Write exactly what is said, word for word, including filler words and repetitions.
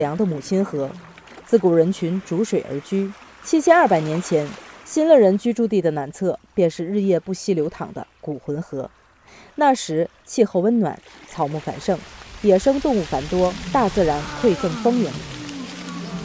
梁的母亲河。自古人群逐水而居，七千二百年前，新乐人居住地的南侧便是日夜不息流淌的古浑河。那时气候温暖，草木繁盛，野生动物繁多，大自然馈赠丰盈。